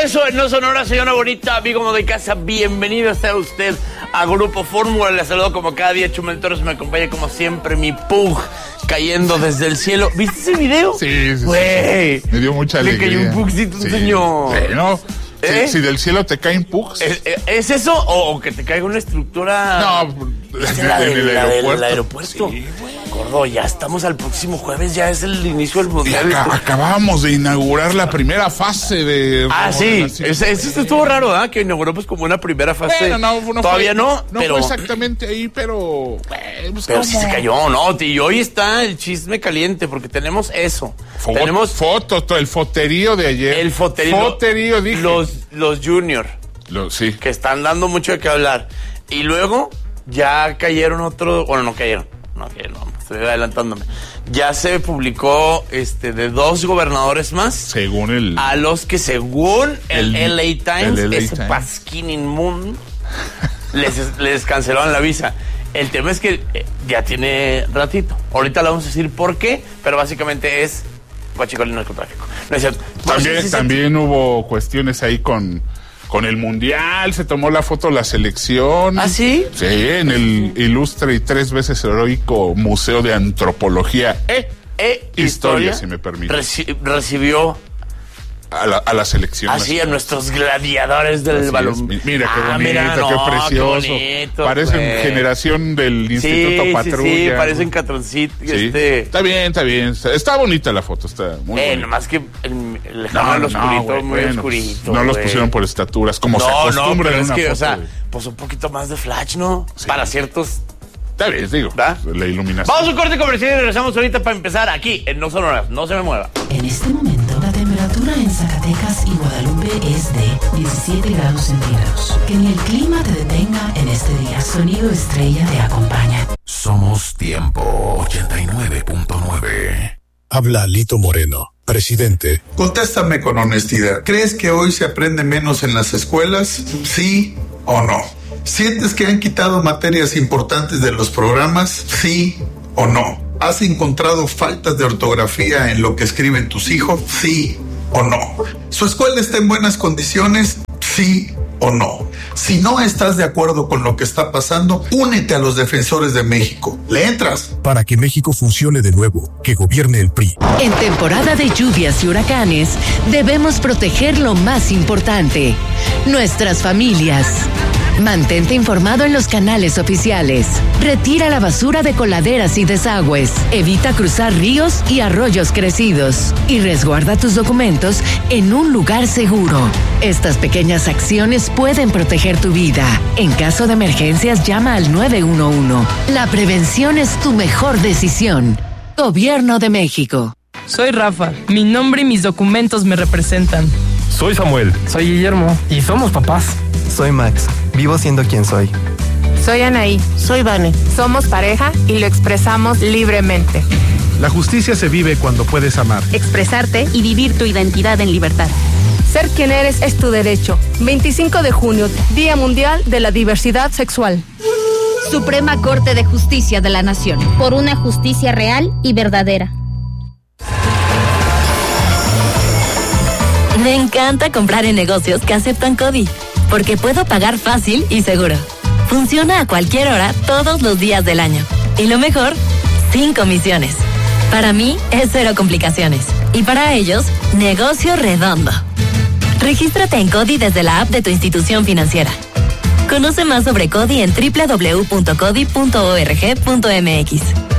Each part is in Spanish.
regreso en No Sonora, señora bonita, amigo de casa. Bienvenido sea usted a Grupo Fórmula. Le saludo como cada día, Chumel Torres. Me acompaña como siempre mi Pug cayendo desde el cielo. ¿Viste ese video? Sí. Güey. Me dio mucha alegría. Le cayó un Pugcito, un señor. Sí, ¿no? Si del cielo te caen pugs. ¿Es eso o que te caiga una estructura? No, del aeropuerto. Sí, gordo, ya estamos al próximo jueves, ya es el inicio del mundial. Acabábamos de inaugurar la primera fase de... sí, eso estuvo raro, ¿verdad? Que inauguró pues como una primera fase. Bueno, todavía no, pero... fue exactamente ahí, pero... Pero sí se cayó, ¿no? Y hoy está el chisme caliente, porque tenemos eso. Tenemos fotos, todo el foterío de ayer. El foterío, dije. Los Junior. Sí. Que están dando mucho de qué hablar. Y luego ya cayeron otros... Bueno, no cayeron, estoy adelantándome. Ya se publicó de 2 gobernadores más. A los que según el LA Times, Pasquín inmundo, les cancelaron la visa. El tema es que ya tiene ratito. Ahorita le vamos a decir por qué, pero básicamente es guachicolino narcotráfico. No es cierto. También hubo cuestiones ahí con el Mundial, se tomó la foto la selección. ¿Ah, sí? Sí, en el ilustre y 3 veces heroico Museo de Antropología Historia, si me permite. Recibió a la selección. Así, a nuestros gladiadores del balón. Mira qué bonito, qué precioso. Qué bonito, parecen generación del Instituto Patrulla. Sí, parecen Catroncito. Sí. Está bien. Está bonita la foto, está muy bonita. Nomás que el lejano oscurito, muy oscurito. No los pusieron por estaturas, como se acostumbra en una foto. O sea, pues un poquito más de flash, ¿no? Sí. Para ciertos... Está bien, digo, ¿verdad? La iluminación. Vamos a un corte comercial y regresamos ahorita para empezar aquí en No Sonora. No se me mueva. En este momento, la temperatura en Zacatecas y Guadalupe es de 17 grados centígrados. Que ni el clima te detenga en este día. Sonido Estrella te acompaña. Somos Tiempo 89.9. Habla Lito Moreno, presidente. Contéstame con honestidad. ¿Crees que hoy se aprende menos en las escuelas? ¿Sí o no? ¿Sientes que han quitado materias importantes de los programas? ¿Sí o no? ¿Has encontrado faltas de ortografía en lo que escriben tus hijos? ¿Sí o no? ¿Su escuela está en buenas condiciones? ¿Sí o no? Si no estás de acuerdo con lo que está pasando, únete a los defensores de México. ¿Le entras? Para que México funcione de nuevo, que gobierne el PRI. En temporada de lluvias y huracanes, debemos proteger lo más importante: nuestras familias. Mantente informado en los canales oficiales. Retira la basura de coladeras y desagües. Evita cruzar ríos y arroyos crecidos. Y resguarda tus documentos en un lugar seguro. Estas pequeñas acciones pueden proteger tu vida. En caso de emergencias, llama al 911. La prevención es tu mejor decisión. Gobierno de México. Soy Rafa. Mi nombre y mis documentos me representan. Soy Samuel. Soy Guillermo. Y somos papás. Soy Max. Vivo siendo quien soy. Soy Anaí. Soy Vane. Somos pareja y lo expresamos libremente. La justicia se vive cuando puedes amar, expresarte y vivir tu identidad en libertad. Ser quien eres es tu derecho. 25 de junio, Día Mundial de la Diversidad Sexual. Suprema Corte de Justicia de la Nación. Por una justicia real y verdadera. Me encanta comprar en negocios que aceptan CODI, porque puedo pagar fácil y seguro. Funciona a cualquier hora, todos los días del año. Y lo mejor, sin comisiones. Para mí, es 0 complicaciones. Y para ellos, negocio redondo. Regístrate en CODI desde la app de tu institución financiera. Conoce más sobre CODI en www.codi.org.mx.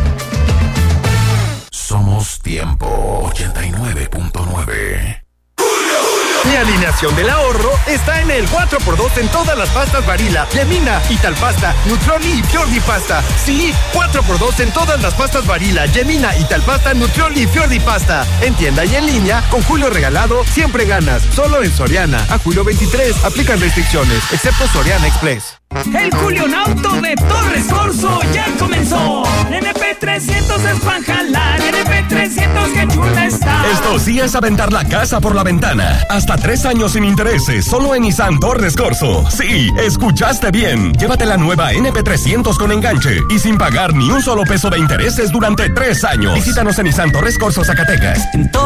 Somos Tiempo 89.9. Mi alineación del ahorro está en el 4x2 en todas las pastas Barilla, Yemina, Italpasta, Nutrioli y Fiordi Pasta. Sí, 4x2 en todas las pastas Barilla, Yemina, Italpasta, Nutrioli y Fiordi Pasta. En tienda y en línea, con Julio Regalado, siempre ganas. Solo en Soriana. A julio 23, aplican restricciones, excepto Soriana Express. El Julionauto de Torres Corso ya comenzó. NP300 es para jalar, NP300 que chula está. Esto sí es aventar la casa por la ventana. Hasta 3 años sin intereses, solo en Nissan Torres Corso. Sí, escuchaste bien. Llévate la nueva NP300 con enganche y sin pagar ni un solo peso de intereses durante 3 años. Visítanos en Nissan Torres Corso, Zacatecas. En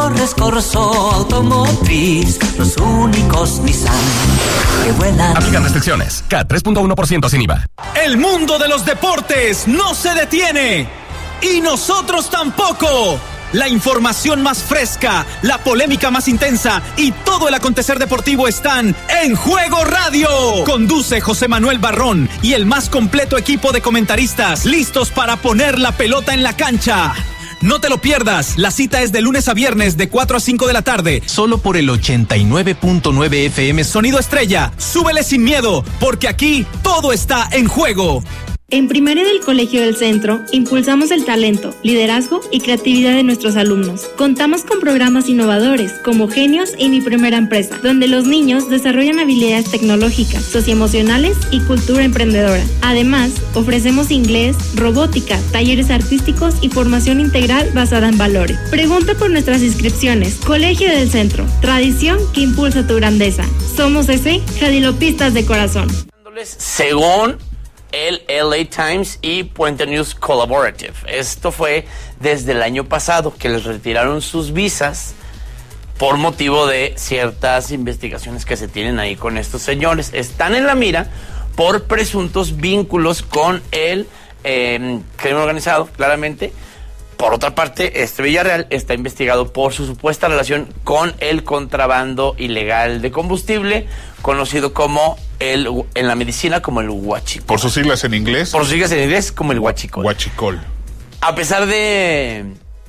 Torres Corso Automotriz, los únicos Nissan que vuelan. Aplican restricciones. CAT 3.1% sin IVA. El mundo de los deportes no se detiene. Y nosotros tampoco. La información más fresca, la polémica más intensa y todo el acontecer deportivo están en Juego Radio. Conduce José Manuel Barrón y el más completo equipo de comentaristas listos para poner la pelota en la cancha. No te lo pierdas, la cita es de lunes a viernes de 4 a 5 de la tarde, solo por el 89.9 FM Sonido Estrella. Súbele sin miedo, porque aquí todo está en juego. En Primaria del Colegio del Centro, impulsamos el talento, liderazgo y creatividad de nuestros alumnos. Contamos con programas innovadores, como Genios y Mi Primera Empresa, donde los niños desarrollan habilidades tecnológicas, socioemocionales y cultura emprendedora. Además, ofrecemos inglés, robótica, talleres artísticos y formación integral basada en valores. Pregunta por nuestras inscripciones. Colegio del Centro, tradición que impulsa tu grandeza. Somos ese jadilopistas de corazón. Según el LA Times y Puente News Collaborative. Esto fue desde el año pasado, que les retiraron sus visas por motivo de ciertas investigaciones que se tienen ahí con estos señores. Están en la mira por presuntos vínculos con el crimen organizado, claramente. Por otra parte, Villarreal está investigado por su supuesta relación con el contrabando ilegal de combustible, conocido como en la medicina como el huachicol. Por sus siglas en inglés. Por sus siglas en inglés como el huachicol. Huachicol. A pesar de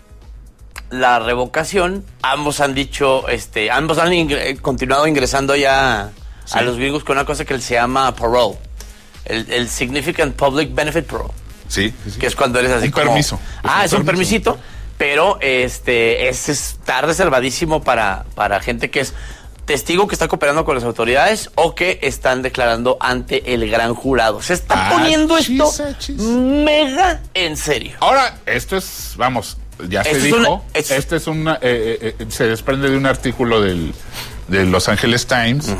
la revocación, ambos han dicho, ambos han continuado ingresando ya a los gringos con una cosa que se llama parole, el Significant Public Benefit Parole. Sí. Que es cuando eres así un como... permiso. Es un permisito, pero está reservadísimo para gente que es testigo que está cooperando con las autoridades o que están declarando ante el gran jurado. Se está poniendo esto mega en serio. Ahora, esto es, ya se dijo, se desprende de un artículo de Los Angeles Times,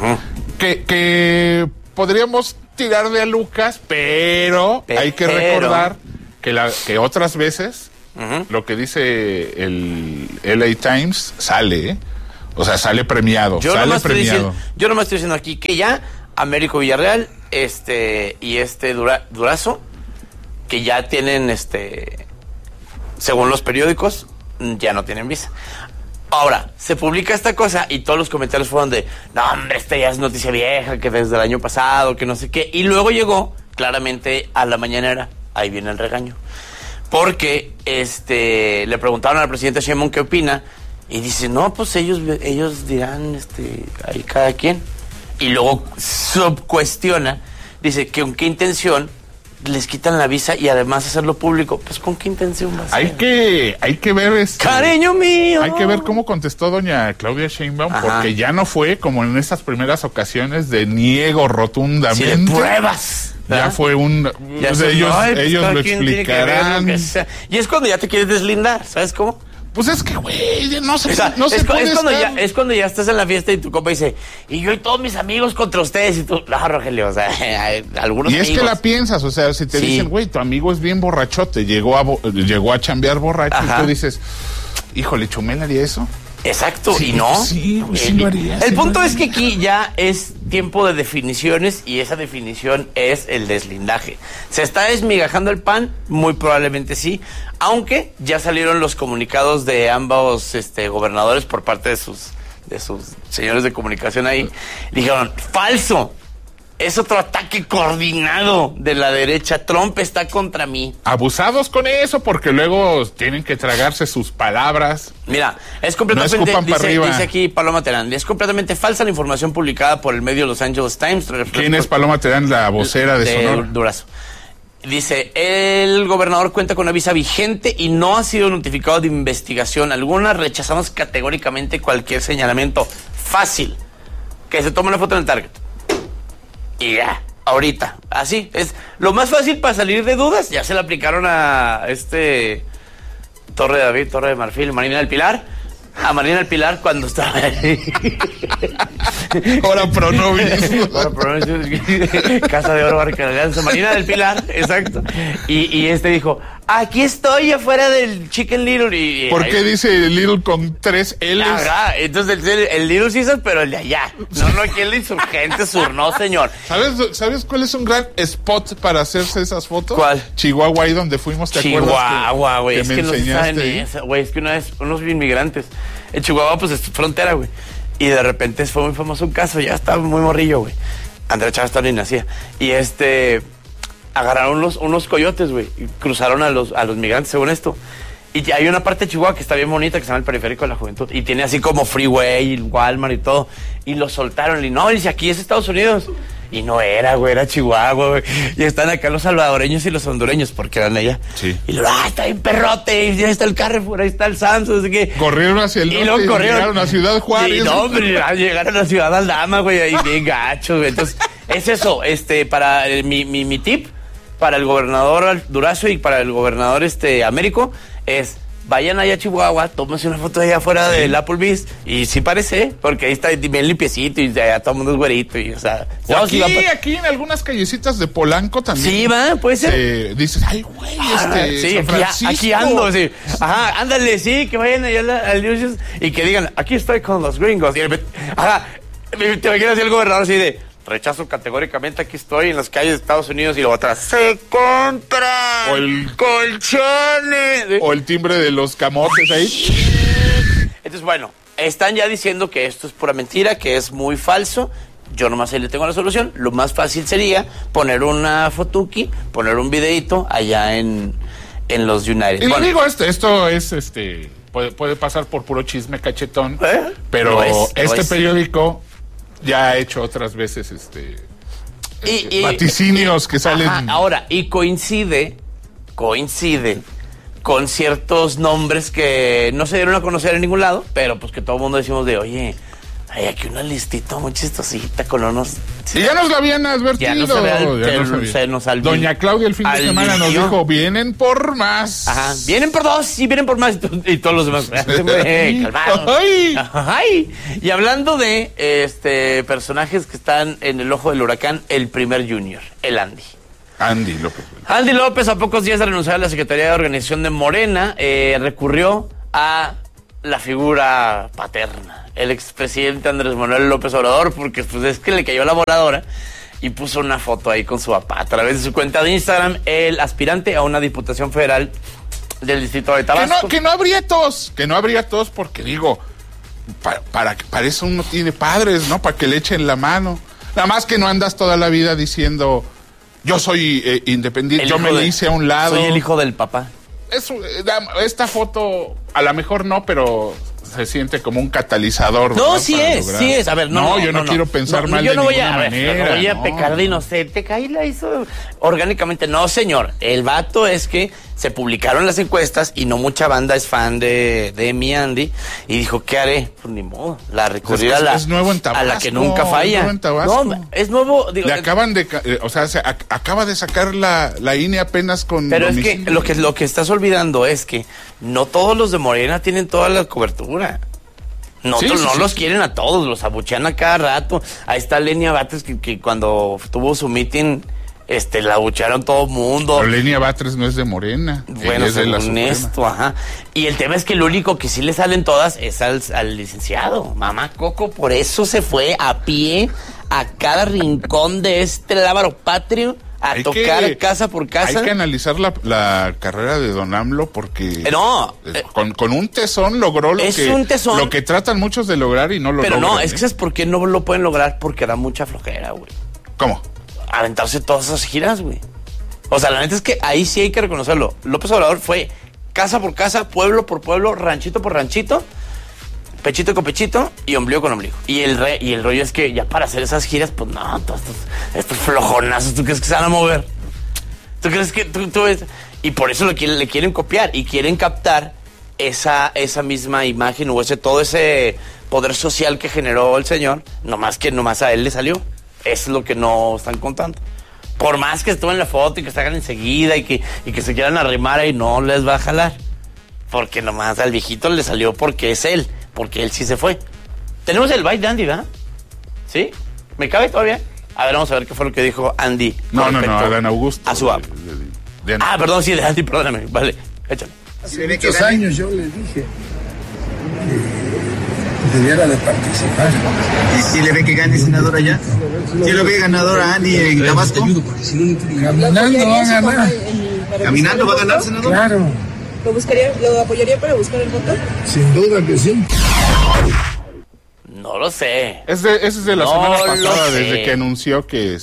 que podríamos tirar de a Lucas, pero hay que recordar que otras veces lo que dice el LA Times sale, o sea, sale premiado. Yo nomás estoy diciendo aquí que ya Américo Villarreal y Durazo, que ya tienen, según los periódicos, ya no tienen visa. Ahora, se publica esta cosa y todos los comentarios fueron de, no hombre, esta ya es noticia vieja, que desde el año pasado, que no sé qué. Y luego llegó, claramente, a la mañanera, ahí viene el regaño. Porque le preguntaron al presidente Sheinbaum qué opina, y dice, no, pues ellos dirán, ahí cada quien. Y luego subcuestiona, dice, que con qué intención les quitan la visa y además hacerlo público. Pues ¿con qué intención va a ser? Hay que ver cariño mío. Hay que ver cómo contestó doña Claudia Sheinbaum, porque ya no fue como en esas primeras ocasiones de niego rotundamente. Sí, de pruebas. Ya fue ellos lo explicarán. Y es cuando ya te quieres deslindar, ¿sabes cómo? Pues es que, güey, no se es cuando ya estás en la fiesta y tu compa dice, y yo y todos mis amigos contra ustedes, y tú, Rogelio, o sea, algunos y amigos. Es que la piensas, o sea, si te dicen, güey, tu amigo es bien borrachote, llegó a chambear borracho, y tú dices, híjole, ¿Chumel haría eso? Exacto, y no. Sí, lo haría. El punto es que aquí ya es tiempo de definiciones y esa definición es el deslindaje. ¿Se está desmigajando el pan? Muy probablemente sí, aunque ya salieron los comunicados de ambos gobernadores por parte de sus señores de comunicación ahí. Dijeron, falso. Es otro ataque coordinado de la derecha. Trump está contra mí. Abusados con eso, porque luego tienen que tragarse sus palabras. Mira, es completamente, dice aquí Paloma Terán, es completamente falsa la información publicada por el medio Los Angeles Times. ¿Quién es Paloma Terán, la vocera de Sonora? Durazo. Dice, el gobernador cuenta con una visa vigente y no ha sido notificado de investigación alguna. Rechazamos categóricamente cualquier señalamiento. Fácil. Que se tome una foto en el Target. Y ya, ahorita, así es lo más fácil para salir de dudas. Ya se le aplicaron a Torre de David, Torre de Marfil, Marina del Pilar. a Marina del Pilar cuando estaba ahí. Ahora pronovis. Casa de Oro, Barca de Alianza, Marina del Pilar, exacto. Y dijo, aquí estoy afuera del Chicken Little. ¿Por qué dice Little con 3 L's? Entonces el Little Caesar, pero el de allá. No, aquí el Insurgente Sur, no, señor. ¿Sabes cuál es un gran spot para hacerse esas fotos? ¿Cuál? Chihuahua, ahí donde fuimos, ¿te acuerdas? Chihuahua, güey. Es que no saben esa, güey. Es que una vez unos inmigrantes en Chihuahua, pues es frontera, güey. Y de repente fue muy famoso un caso, ya estaba muy morrillo, güey. Andrea Chávez también nacía. Y agarraron unos coyotes, güey, y cruzaron a los migrantes, según esto. Y hay una parte de Chihuahua que está bien bonita, que se llama el Periférico de la Juventud. Y tiene así como freeway, Walmart y todo. Y lo soltaron. Y no, dice, aquí es Estados Unidos. Y no era, güey, era Chihuahua, güey. Y están acá los salvadoreños y los hondureños, porque eran allá. Sí. Y luego, está bien perrote, y ahí está el Carrefour, ahí está el Samsung, así que... Corrieron hacia el norte y llegaron a Ciudad Juárez. Y no, hombre, llegaron a Ciudad Aldama, güey, ahí bien gachos, güey. Entonces, es eso, para mi tip, para el gobernador Durazo y para el gobernador Américo, es... Vayan allá a Chihuahua, tómense una foto allá afuera del Applebee's y sí parece, porque ahí está bien limpiecito y ya todo el mundo es güerito y, o sea... Aquí en algunas callecitas de Polanco también. Sí, puede ser. Dices, ay, güey, sí, San Francisco. aquí ando, sí. Ajá, ándale, sí, que vayan allá al News y que digan, aquí estoy con los gringos. Y ajá, te imaginas así el gobernador así de... Rechazo categóricamente, aquí estoy en las calles de Estados Unidos y luego atrás ¡se compran o el colchones! O el timbre de los camotes ahí. Entonces, bueno, están ya diciendo que esto es pura mentira, que es muy falso. Yo nomás ahí le tengo la solución. Lo más fácil sería poner una fotuki, poner un videito allá en los United. Y le digo esto es puede pasar por puro chisme cachetón, pero periódico ya ha hecho otras veces vaticinios que salen. Ajá, ahora, y coincide con ciertos nombres que no se dieron a conocer en ningún lado, pero pues que todo el mundo decimos de, oye, hay aquí una listita muy chistosita con unos... Y ya nos la habían advertido. Se nos olvidó. Doña Claudia el fin de semana nos dijo, vienen por más. Ajá, vienen por 2 y vienen por más. Y todos los demás, calmados. Ay. Y hablando de personajes que están en el ojo del huracán, el primer junior, el Andy. Andy López. Andy López, a pocos días de renunciar a la Secretaría de Organización de Morena, recurrió a la figura paterna, el expresidente Andrés Manuel López Obrador, porque pues es que le cayó la voladora y puso una foto ahí con su papá. A través de su cuenta de Instagram, el aspirante a una diputación federal del distrito de Tabasco. Que no habría tos porque digo, para eso uno tiene padres, ¿no? Para que le echen la mano. Nada más que no andas toda la vida diciendo, yo soy independiente, yo me le hice a un lado. Soy el hijo del papá. Esta foto, a lo mejor no, pero se siente como un catalizador. No, sí es. A ver, yo no quiero pensar mal de ninguna manera. No voy a pecar de inocente. Caí la hizo orgánicamente. No, señor. El vato es que se publicaron las encuestas y no mucha banda es fan de mi Andy. Y dijo, ¿qué haré? Pues ni modo. Recurrir es nuevo en Tabasco, a la que nunca falla. Es nuevo en Tabasco. No, es nuevo. Le acaban de... acaba de sacar la INE apenas con... Pero domicilio. Es que lo que estás olvidando es que no todos los de Morena tienen toda la cobertura. No los quieren a todos, los abuchean a cada rato. Ahí está Lenia Batres que cuando tuvo su meeting, la abuchearon todo el mundo. Pero Lenia Batres no es de Morena. Bueno, es de la esto, ajá. Y el tema es que el único que sí le salen todas es al licenciado. Mamá Coco, por eso se fue a pie a cada rincón de este lábaro patrio a tocar casa por casa. Hay que analizar la carrera de Don AMLO porque con un tesón logró lo que tratan muchos de lograr y no lo logran. Pero no, es que ¿sabes por qué no lo pueden lograr? Porque da mucha flojera, güey. ¿Cómo? Aventarse todas esas giras, güey. O sea, la neta es que ahí sí hay que reconocerlo. López Obrador fue casa por casa, pueblo por pueblo, ranchito por ranchito, pechito con pechito y ombligo con ombligo. Y el rollo es que ya para hacer esas giras, pues no, todos estos flojonazos, ¿tú crees que se van a mover? ¿Tú crees que tú ves? Y por eso le quieren copiar y quieren captar esa misma imagen o todo ese poder social que generó el señor, nomás a él le salió. Eso es lo que no están contando. Por más que estuve en la foto y que se hagan enseguida y que se quieran arrimar ahí, no les va a jalar. Porque nomás al viejito le salió porque es él. porque él sí se fue. Tenemos el bite de Andy, ¿verdad? ¿Sí? ¿Me cabe todavía? A ver, vamos a ver qué fue lo que dijo Andy. No, Adán Augusto. A su app. Perdón, sí, de Andy, perdóname. Vale, échale. Hace muchos años yo le dije que debiera de participar. ¿Y si le ve que gane senador allá? ¿Sí lo ve ganador a Andy en Tabasco? Caminando va a ganar. ¿Caminando va a ganar, senador? Claro. ¿Lo apoyaría para buscar el voto? Sin duda que sí. No lo sé. Ese es de la semana pasada, desde que anunció que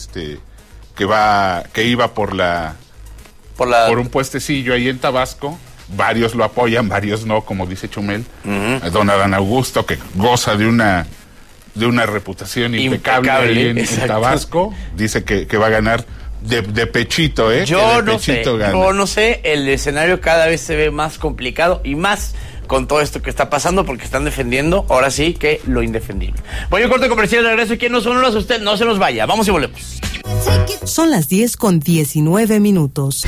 iba por un puestecillo ahí en Tabasco. Varios lo apoyan, varios no, como dice Chumel. Don Adán Augusto, que goza de una reputación impecable ahí en Tabasco, dice que va a ganar de pechito, Yo no sé, el escenario cada vez se ve más complicado y más con todo esto que está pasando, porque están defendiendo, ahora sí, que lo indefendible. Voy a corte comercial, regreso, y ¿quién no son los usted? No se nos vaya, vamos y volvemos. Son las 10:19.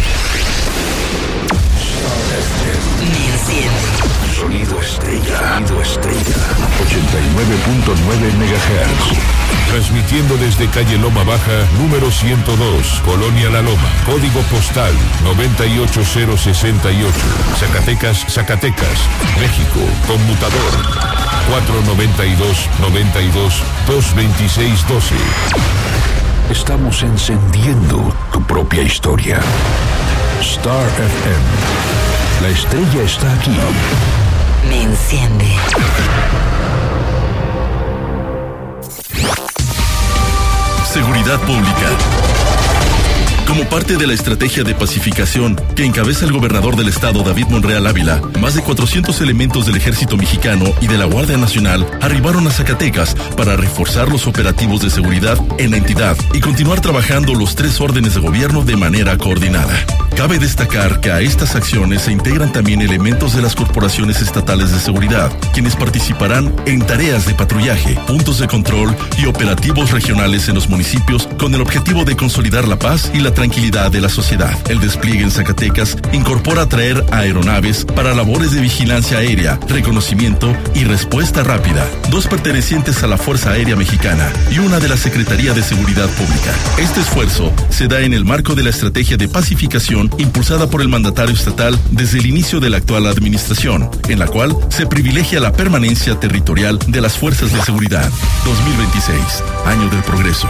Sonido estrella. 89.9 MHz. Transmitiendo desde calle Loma Baja, número 102, Colonia La Loma, código postal 98068, Zacatecas, México, conmutador 492-92-226-12. Estamos encendiendo tu propia historia. Star FM. La estrella está aquí. Me enciende. Seguridad Pública. Como parte de la estrategia de pacificación que encabeza el gobernador del estado, David Monreal Ávila, más de 400 elementos del Ejército Mexicano y de la Guardia Nacional arribaron a Zacatecas para reforzar los operativos de seguridad en la entidad y continuar trabajando los 3 órdenes de gobierno de manera coordinada. Cabe destacar que a estas acciones se integran también elementos de las corporaciones estatales de seguridad, quienes participarán en tareas de patrullaje, puntos de control y operativos regionales en los municipios con el objetivo de consolidar la paz y la tranquilidad de la sociedad. El despliegue en Zacatecas incorpora traer aeronaves para labores de vigilancia aérea, reconocimiento y respuesta rápida, 2 pertenecientes a la Fuerza Aérea Mexicana y una de la Secretaría de Seguridad Pública. Este esfuerzo se da en el marco de la estrategia de pacificación impulsada por el mandatario estatal desde el inicio de la actual administración, en la cual se privilegia la permanencia territorial de las fuerzas de seguridad. 2026, año del progreso.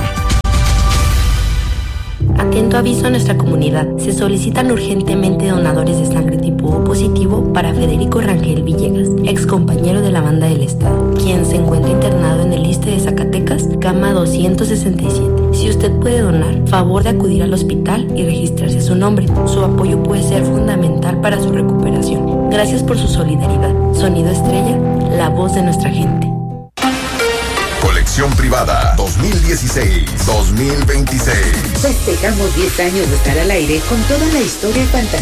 Atento aviso a nuestra comunidad. Se solicitan urgentemente donadores de sangre tipo O positivo para Federico Rangel Villegas, ex compañero de la banda del Estado, quien se encuentra internado en el ISSSTE de Zacatecas, cama 267. Si usted puede donar, favor de acudir al hospital y registrarse a su nombre. Su apoyo puede ser fundamental para su recuperación. Gracias por su solidaridad. Sonido Estrella, la voz de nuestra gente. Colección privada 2016-2026. Festejamos 10 años de estar al aire con toda la historia y fantasía